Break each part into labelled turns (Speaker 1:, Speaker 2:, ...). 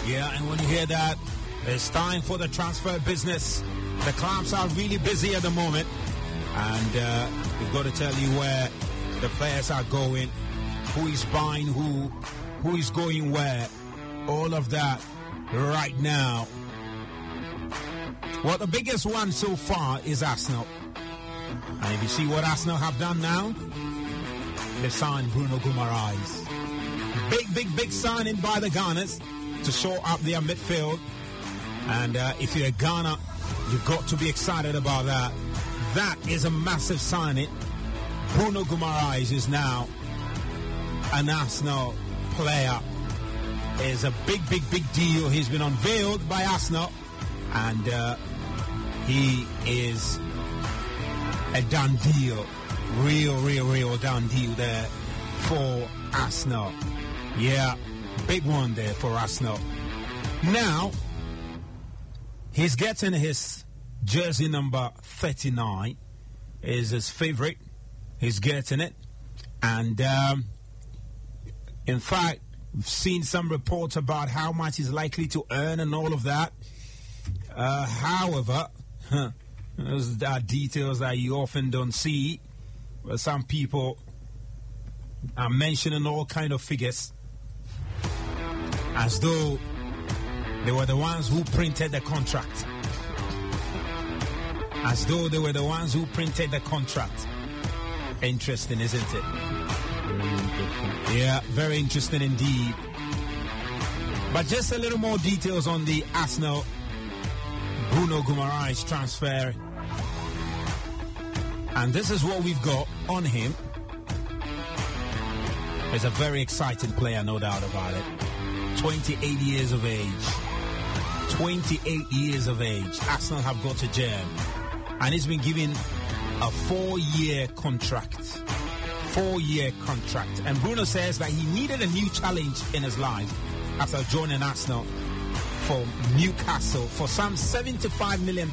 Speaker 1: Yeah, and when you hear that, it's time for the transfer business. The clubs are really busy at the moment, and we've got to tell you where the players are going, who is buying who is going where, all of that right now. Well, the biggest one so far is Arsenal. And if you see what Arsenal have done now, they signed Bruno Guimaraes. Big signing by the Gunners to shore up their midfield. And if you're a Ghana, you've got to be excited about that. That is a massive signing. Bruno Guimaraes is now an Arsenal player. It's a big deal. He's been unveiled by Arsenal, and he is a done deal. Real done deal there for Arsenal. Yeah, big one there for Arsenal. Now, he's getting his jersey number 39. Is his favorite. He's getting it. And in fact, we've seen some reports about how much he's likely to earn and all of that. However, those are details that you often don't see. But some people are mentioning all kind of figures as though they were the ones who printed the contract. As though they were the ones who printed the contract. Interesting, isn't it?
Speaker 2: Very interesting.
Speaker 1: Yeah, very interesting indeed. But just a little more details on the Arsenal Bruno Guimaraes transfer. And this is what we've got on him. He's a very exciting player, no doubt about it. 28 years of age. 28 years of age. Arsenal have got a gem. And he's been given a 4-year contract. 4-year contract. And Bruno says that he needed a new challenge in his life after joining Arsenal for Newcastle for some £75 million.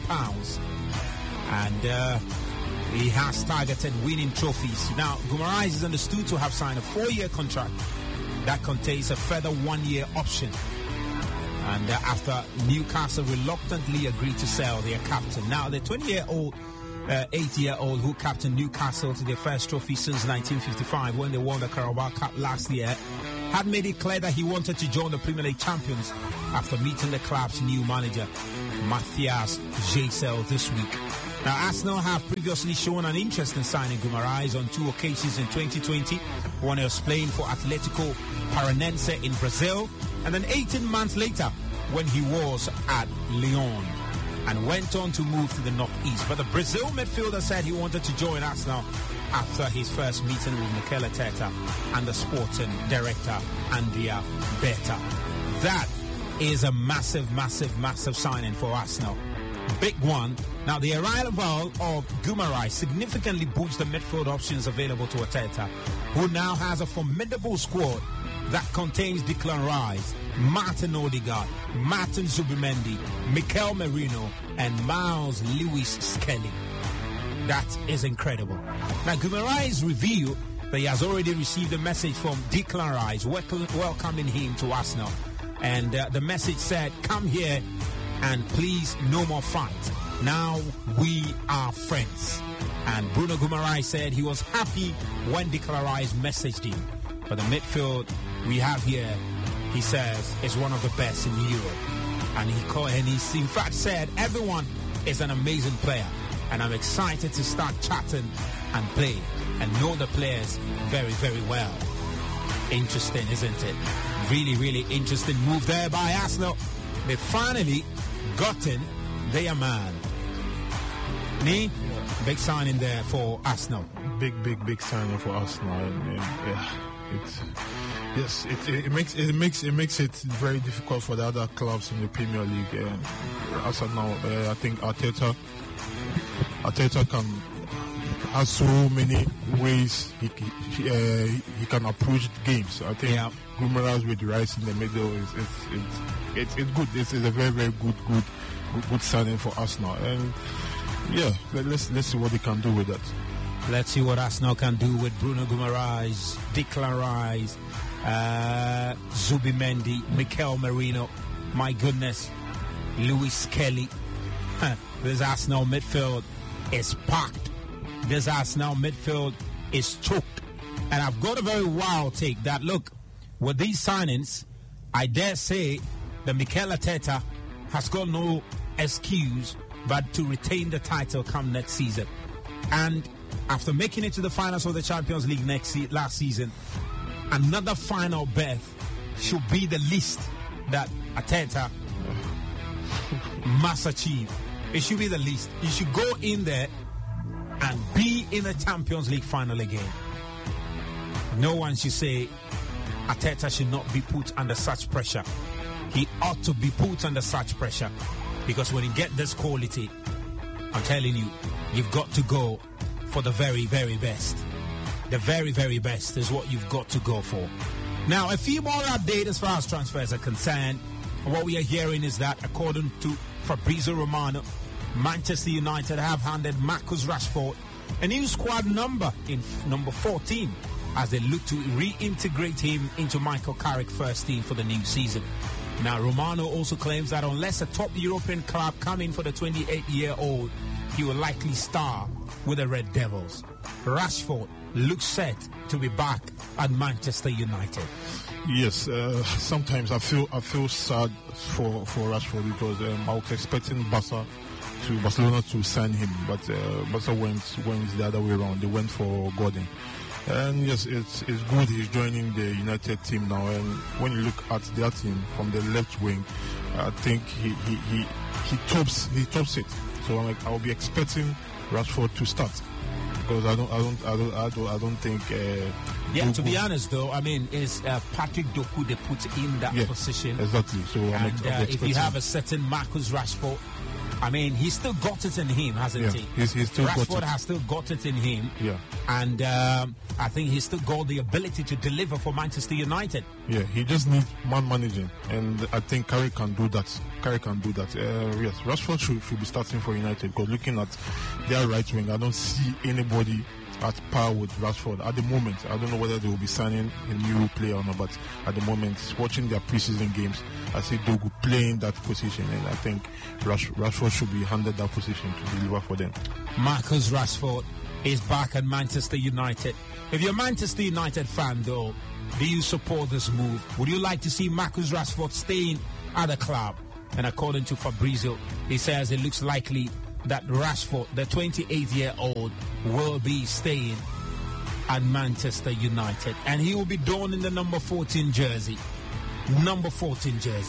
Speaker 1: And he has targeted winning trophies. Now, Guimaraes is understood to have signed a 4-year contract that contains a further 1-year option. And after Newcastle reluctantly agreed to sell their captain. Now, the 8-year-old who captained Newcastle to their first trophy since 1955 when they won the Carabao Cup last year, had made it clear that he wanted to join the Premier League champions after meeting the club's new manager, Matthias Gisel, this week. Now, Arsenal have previously shown an interest in signing Guimaraes on 2 occasions in 2020, when he was playing for Atletico Paranense in Brazil, and then 18 months later when he was at Lyon and went on to move to the northeast. But the Brazil midfielder said he wanted to join Arsenal after his first meeting with Mikel Arteta and the sporting director, Andrea Berta. That is a massive signing for Arsenal. Big one. Now, the arrival of Guimaraes significantly boosts the midfield options available to Arteta, who now has a formidable squad that contains Declan Rice, Martin Odegaard, Martin Zubimendi, Mikel Merino, and Miles Lewis Skelly. That is incredible. Now, Guimaraes revealed that he has already received a message from Declan Rice welcoming him to Arsenal. And the message said, "Come here and please no more fight. Now we are friends." And Bruno Guimaraes said he was happy when Declan Rice messaged him. But the midfield we have here, he says, is one of the best in Europe. And he's in fact said, everyone is an amazing player. And I'm excited to start chatting and play and know the players very well. Interesting, isn't it? Really interesting move there by Arsenal. They finally gotten their man. Nee? Big signing there for Arsenal.
Speaker 2: Big signing for Arsenal. And, it makes it very difficult for the other clubs in the Premier League. As of now, I think Arteta has so many ways he can approach games. I think Guimaraes with Rice in the middle it's good. It's a very good signing for Arsenal. And let's see what they can do with that.
Speaker 1: Let's see what Arsenal can do with Bruno Guimaraes, Declan Rice, Zubimendi, Mikel Merino. My goodness, Lewis Kelly. This Arsenal midfield is packed. This Arsenal midfield is choked. And I've got a very wild take that, look, with these signings, I dare say that Mikel Arteta has got no excuse but to retain the title come next season. And after making it to the finals of the Champions League last season, another final berth should be the least that Arteta must achieve. It should be the least. You should go in there and be in the Champions League final again. No one should say Arteta should not be put under such pressure. He ought to be put under such pressure, because when you get this quality, I'm telling you, you've got to go for the very, very best. The very, very best is what you've got to go for. Now, a few more updates as far as transfers are concerned. What we are hearing is that, according to Fabrizio Romano, Manchester United have handed Marcus Rashford a new squad number in number 14 as they look to reintegrate him into Michael Carrick's first team for the new season. Now, Romano also claims that unless a top European club come in for the 28-year-old, he will likely star with the Red Devils. Rashford looks set to be back at Manchester United.
Speaker 2: Yes, sometimes I feel sad for Rashford, because I was expecting Barcelona to sign him, but Barca went the other way around. They went for Gordon. And yes, it's good he's joining the United team now. And when you look at their team from the left wing, I think he tops it. So I'll be expecting Rashford to start, because I don't think.
Speaker 1: To be honest, though, I mean, it's Patrick Doku they put in that position.
Speaker 2: Exactly. So
Speaker 1: if you have a certain Marcus Rashford, I mean, he's still got it in him, hasn't he?
Speaker 2: He's still
Speaker 1: Rashford
Speaker 2: got it.
Speaker 1: has still got it in him.
Speaker 2: Yeah.
Speaker 1: And I think he's still got the ability to deliver for Manchester United.
Speaker 2: Yeah, he just needs man managing, and I think Carrick can do that. Yes, Rashford should be starting for United, because looking at their right wing, I don't see anybody at par with Rashford at the moment. I don't know whether they will be signing a new player or not, but at the moment, watching their preseason games, I see Dogu playing that position, and I think Rashford should be handed that position to deliver for them.
Speaker 1: Marcus Rashford is back at Manchester United. If you're a Manchester United fan, though, do you support this move? Would you like to see Marcus Rashford staying at the club? And according to Fabrizio, he says it looks likely that Rashford, the 28-year-old, will be staying at Manchester United. And he will be donning the number 14 jersey. Number 14 jersey.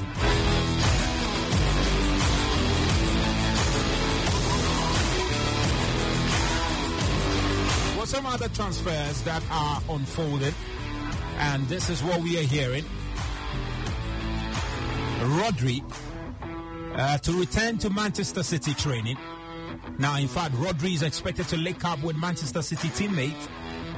Speaker 1: Well, some other transfers that are unfolded, and this is what we are hearing. Rodri to return to Manchester City training. Now, in fact, Rodri is expected to link up with Manchester City teammates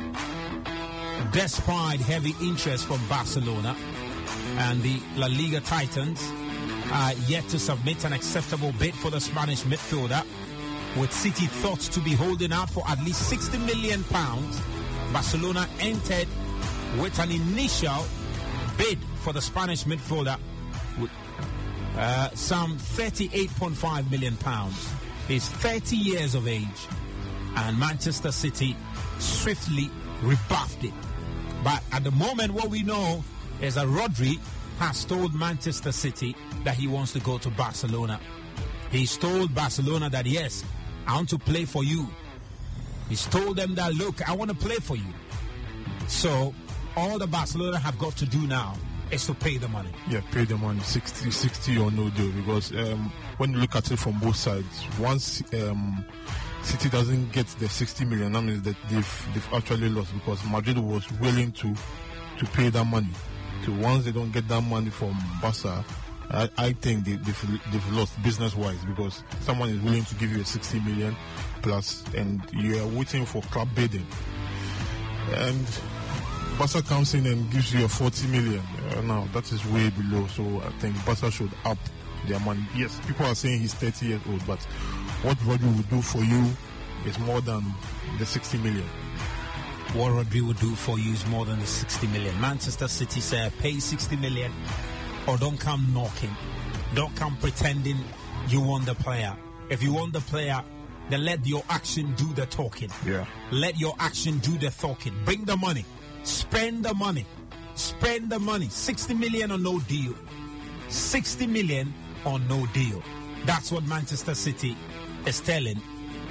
Speaker 1: despite heavy interest from Barcelona. And the La Liga Titans are yet to submit an acceptable bid for the Spanish midfielder, with City thought to be holding out for at least £60 million. Barcelona entered with an initial bid for the Spanish midfielder with some £38.5 million. He's 30 years of age, and Manchester City swiftly rebuffed it. But at the moment, what we know is that Rodri has told Manchester City that he wants to go to Barcelona. He's told Barcelona that, yes, I want to play for you. He's told them that, look, I want to play for you. So all the Barcelona have got to do now is to pay the money. Yeah,
Speaker 2: pay the money, 60 or no deal, because when you look at it from both sides, once City doesn't get the 60 million, that means that they've actually lost, because Madrid was willing to pay that money. So once they don't get that money from Barca, I think they've lost business-wise, because someone is willing to give you a 60 million plus, and you are waiting for club bidding. And Barca comes in and gives you a 40 million. Now, that is way below. So I think Barca should up their money. Yes, people are saying he's 30 years old, but what Rodri will do for you is more than the 60 million.
Speaker 1: What Rodri will do for you is more than the 60 million. Manchester City say pay 60 million or don't come knocking. Don't come pretending you want the player. If you want the player, then let your action do the talking.
Speaker 2: Yeah.
Speaker 1: Let your action do the talking. Bring the money. Spend the money. Spend the money. 60 million or no deal. 60 million or no deal. That's what Manchester City is telling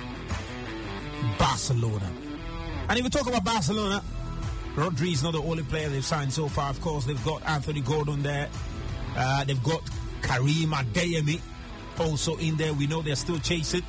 Speaker 1: Barcelona. And if we talk about Barcelona, Rodri is not the only player they've signed so far. Of course, they've got Anthony Gordon there. They've got Karim Adeyemi also in there. We know they're still chasing.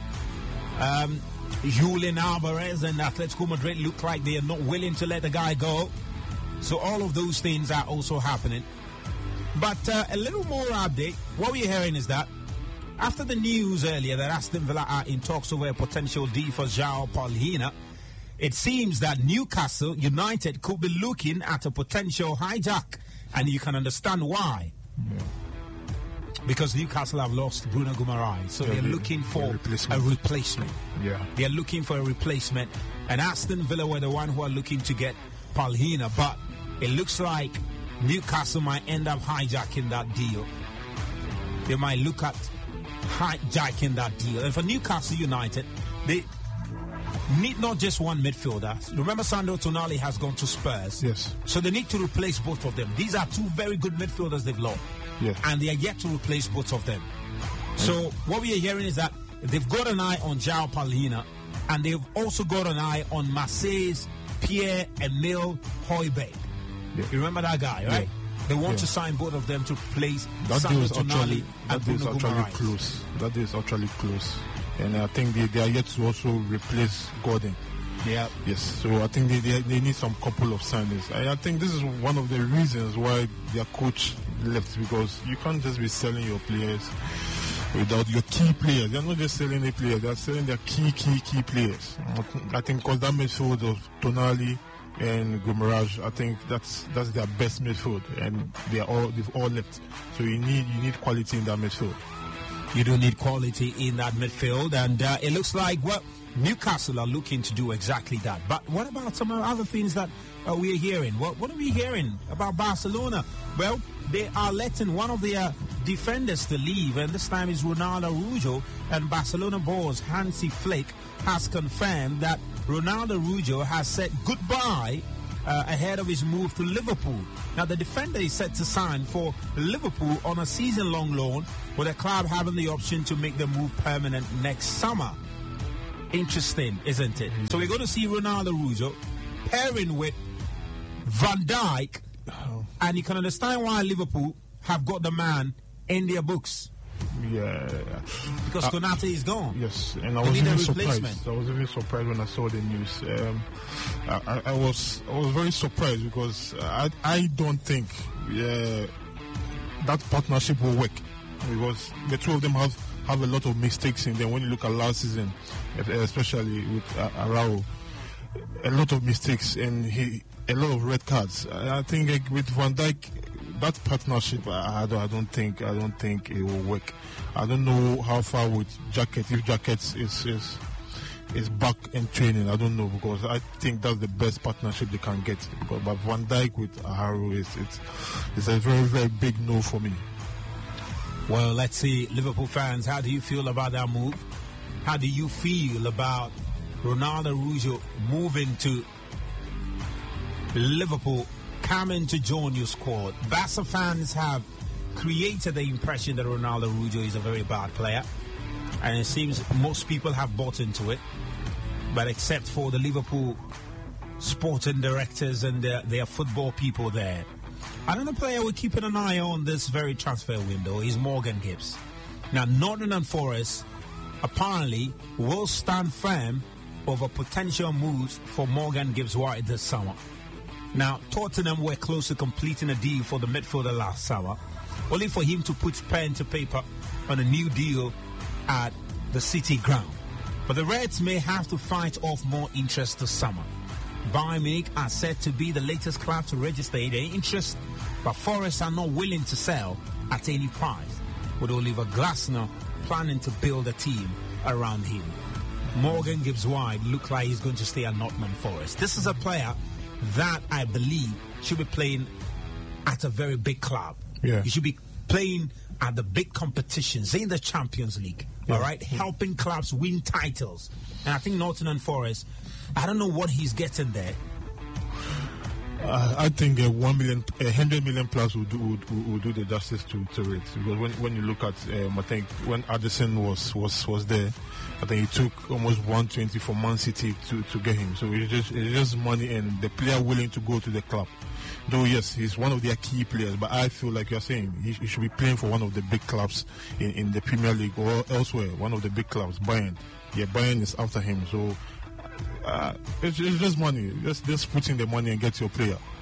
Speaker 1: Julian Alvarez and Atletico Madrid look like they are not willing to let the guy go. So all of those things are also happening. But a little more update. What we're hearing is that after the news earlier that Aston Villa are in talks over a potential deal for João Palhinha, it seems that Newcastle United could be looking at a potential hijack. And you can understand why.
Speaker 2: Yeah.
Speaker 1: Because Newcastle have lost Bruno Guimaraes. So they're looking for a replacement.
Speaker 2: Yeah.
Speaker 1: They're looking for a replacement. And Aston Villa were the one who are looking to get Palhinha. But it looks like Newcastle might end up hijacking that deal. They might look at hijacking that deal. And for Newcastle United, they need not just one midfielder. Remember, Sandro Tonali has gone to Spurs.
Speaker 2: Yes.
Speaker 1: So they need to replace both of them. These are two very good midfielders they've lost.
Speaker 2: Yes.
Speaker 1: And they are yet to replace both of them. So what we are hearing is that they've got an eye on João Palhinha, and they've also got an eye on Marseille's Pierre-Emile Højbjerg. Yeah. You remember that guy, right? Yeah. They want to sign both of them to replace Sandro Tonali and Bruno Guimaraes.
Speaker 2: That is actually close. And I think they are yet to also replace Gordon.
Speaker 1: Yeah.
Speaker 2: Yes. So I think they need some couple of signings. I think this is one of the reasons why their coach left, because you can't just be selling your players without your key players. They're not just selling the players; they're selling their key players. I think because that midfield of Tonali and Guimaraes, I think that's their best midfield, and they've all left. So you need quality in that midfield.
Speaker 1: You do need quality in that midfield, and it looks like Newcastle are looking to do exactly that. But what about some other things that we are hearing? What are we hearing about Barcelona? Well, they are letting one of their defenders to leave, and this time is Ronaldo Araujo, and Barcelona boss Hansi Flick has confirmed that Ronaldo Araujo has said goodbye ahead of his move to Liverpool. Now, the defender is set to sign for Liverpool on a season-long loan, with the club having the option to make the move permanent next summer. Interesting, isn't it? So we're going to see Ronaldo Araujo pairing with Van Dijk, and you can understand why Liverpool have got the man in their books.
Speaker 2: Yeah,
Speaker 1: because Konate is gone.
Speaker 2: Yes, and I was even surprised. I was even surprised when I saw the news. I was very surprised because I don't think that partnership will work, because the two of them have a lot of mistakes in them. When you look at last season, especially with Araujo, a lot of mistakes and a lot of red cards. I think with Van Dijk, that partnership, I don't think it will work. I don't know how far with Jacket, if Jacket is back in training. I don't know, because I think that's the best partnership they can get. But Van Dijk with Araujo it's a very, very big no for me.
Speaker 1: Well, let's see, Liverpool fans, how do you feel about that move? How do you feel about Ronaldo Araujo moving to Liverpool, coming to join your squad? Barca fans have created the impression that Ronaldo Araujo is a very bad player, and it seems most people have bought into it, but except for the Liverpool sporting directors and their football people there. Another player we're keeping an eye on this very transfer window is Morgan Gibbs. Now, Nottingham Forest apparently will stand firm over potential moves for Morgan Gibbs-White this summer. Now, Tottenham were close to completing a deal for the midfielder last summer, only for him to put pen to paper on a new deal at the City ground. But the Reds may have to fight off more interest this summer. Bayern Munich are said to be the latest club to register their interest, but Forest are not willing to sell at any price, with Oliver Glasner planning to build a team around him. Morgan Gibbs-White looks like he's going to stay at Nottingham Forest. This is a player that I believe should be playing at a very big club.
Speaker 2: Yeah.
Speaker 1: He should be playing at the big competitions in the Champions League, all right, helping clubs win titles. And I think Nottingham Forest, I don't know what he's getting there.
Speaker 2: I think 100 million plus will do the justice to it. Because when you look at, I think when Addison was there, I think it took almost 120 for Man City to get him. So it's just money and the player willing to go to the club. Though yes, he's one of their key players, but I feel like you're saying he should be playing for one of the big clubs in the Premier League or elsewhere. One of the big clubs, Bayern. Yeah, Bayern is after him. So it's just money. Just put in the money and get your player.